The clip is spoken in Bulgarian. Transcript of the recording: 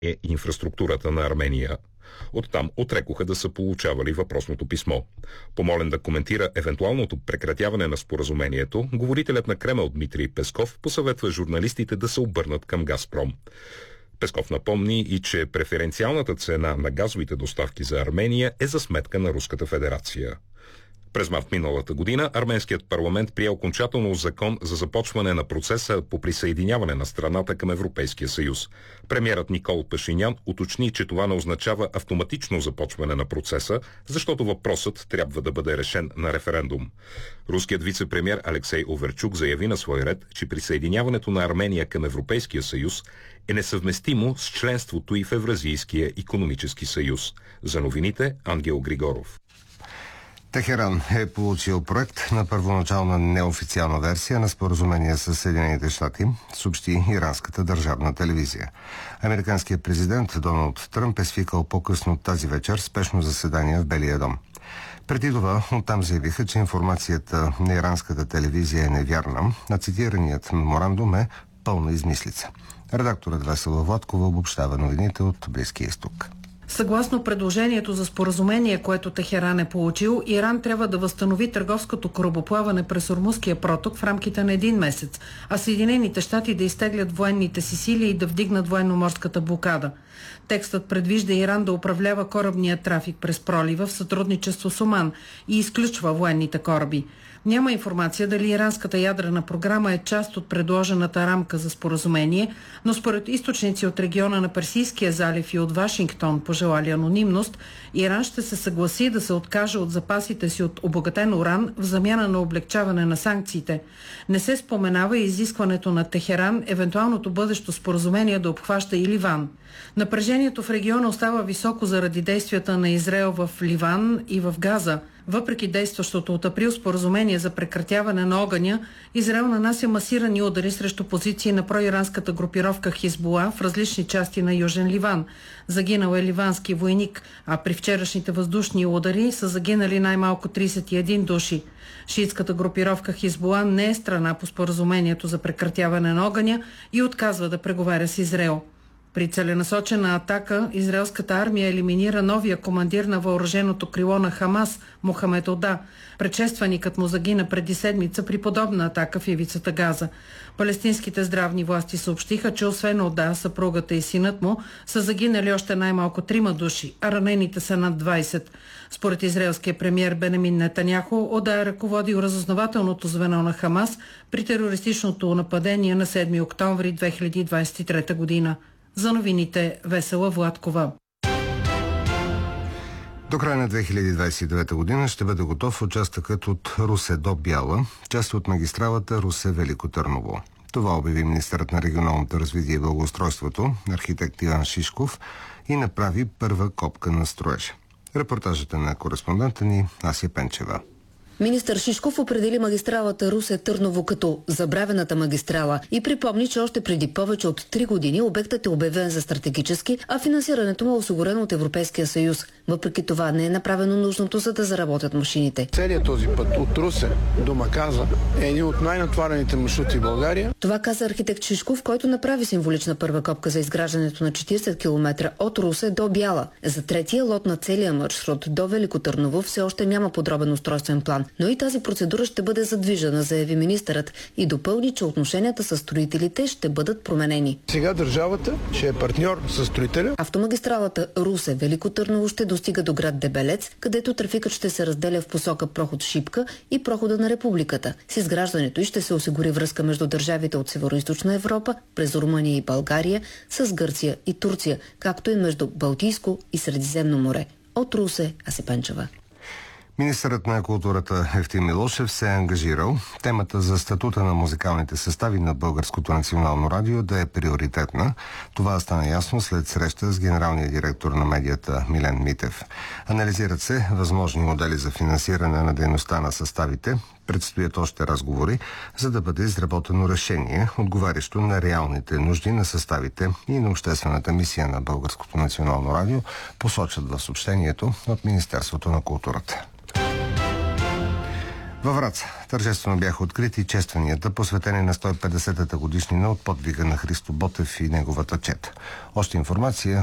инфраструктурата на Армения. Оттам отрекоха да са получавали въпросното писмо. Помолен да коментира евентуалното прекратяване на споразумението, говорителят на Кремъл Дмитрий Песков посъветва журналистите да се обърнат към Газпром. Песков напомни и, че преференциалната цена на газовите доставки за Армения е за сметка на Руската федерация. През март миналата година арменският парламент прие окончателно закон за започване на процеса по присъединяване на страната към Европейския съюз. Премиерът Никол Пашинян уточни, че това не означава автоматично започване на процеса, защото въпросът трябва да бъде решен на референдум. Руският вице-премиер Алексей Оверчук заяви на свой ред, че присъединяването на Армения към Европейския съюз е несъвместимо с членството и в Евразийския икономически съюз. За новините Ангел Григоров. Техеран е получил проект на първоначална неофициална версия на споразумение с Съединените щати, съобщи иранската държавна телевизия. Американският президент Доналд Тръмп е свикал по-късно тази вечер спешно заседание в Белия дом. Преди това оттам заявиха, че информацията на иранската телевизия е невярна, а цитираният меморандум е пълна измислица. Редакторът Весела Владкова обобщава новините от Близкия изток. Съгласно предложението за споразумение, което Техеран е получил, Иран трябва да възстанови търговското корабоплаване през Ормузския проток в рамките на 1 месец, а Съединените щати да изтеглят военните си сили и да вдигнат военноморската блокада. Текстът предвижда Иран да управлява корабния трафик през пролива в сътрудничество с Оман и изключва военните кораби. Няма информация дали иранската ядрена програма е част от предложената рамка за споразумение, но според източници от региона на Персийския залив и от Вашингтон, пожелали анонимност, Иран ще се съгласи да се откаже от запасите си от обогатен уран в замяна на облегчаване на санкциите. Не се споменава и изискването на Техеран евентуалното бъдещо споразумение да обхваща и Ливан. Напрежението в региона остава високо заради действията на Израел в Ливан и в Газа. Въпреки действащото от април споразумение за прекратяване на огъня, Израел нанася масирани удари срещу позиции на проиранската групировка Хизбула в различни части на Южен Ливан. Загинал е ливански войник, а при вчерашните въздушни удари са загинали най-малко 31 души. Шиитската групировка Хизбула не е страна по споразумението за прекратяване на огъня и отказва да преговаря с Израел. При целенасочена атака израелската армия елиминира новия командир на въоръженото крило на Хамас Мохамед Ода. Предшественикът му загина преди седмица при подобна атака в ивицата Газа. Палестинските здравни власти съобщиха, че освен Ода, съпругата и синът му са загинали още най-малко 3 души, а ранените са над 20. Според израелския премиер Бенемин Нетаняху, Ода е ръководил разузнавателното звено на Хамас при терористичното нападение на 7 октомври 2023 година. За новините Весела Владкова. До края на 2029 година ще бъде готов участъкът от Русе до Бяла, част от магистралата Русе-Велико Търново. Това обяви министърът на регионалното развитие и благоустройството, архитект Иван Шишков, и направи първа копка на строежа. Репортажът е на кореспондента ни Ася Пенчева. Министър Шишков определи магистралата Русе-Търново като забравената магистрала и припомни, че още преди повече от 3 години обектът е обявен за стратегически, а финансирането му е осигурено от Европейския съюз. Въпреки това не е направено нужното, за да заработят машините. Целият този път от Русе до Маказа е един от най-натварените маршрути в България. Това каза архитект Шишков, който направи символична първа копка за изграждането на 40 км от Русе до Бяла. За третия лот на целия маршрут до Велико Търново все още няма подробен устройствен план. Но и тази процедура ще бъде задвижена, заяви министърът и допълни, че отношенията с строителите ще бъдат променени. Сега държавата ще е партньор с строителя. Автомагистралата Русе-Велико Търново ще достига до град Дебелец, където трафикът ще се разделя в посока проход Шипка и прохода на Републиката. С изграждането и ще се осигури връзка между държавите от Североизточна Европа, през Румъния и България, с Гърция и Турция, както и между Балтийско и Средиземно море. От Русе, Ася Пенчева. Министърът на културата Евтим Милошев се е ангажирал темата за статута на музикалните състави на Българското национално радио да е приоритетна. Това стана ясно след среща с генералния директор на медията Милен Митев. Анализират се възможни модели за финансиране на дейността на съставите. Предстоят още разговори, за да бъде изработено решение, отговарящо на реалните нужди на съставите и на обществената мисия на Българското национално радио, посочат в съобщението от Министерството на културата. Във Враца тържествено бяха открити честванията, посветени на 150-та годишнина от подвига на Христо Ботев и неговата чета. Още информация